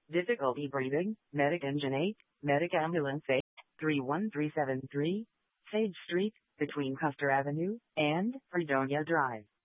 Difficulty breathing, Medic Engine 8, Medic Ambulance 8, 31373, Sage Street, between Custer Avenue and Fredonia Drive.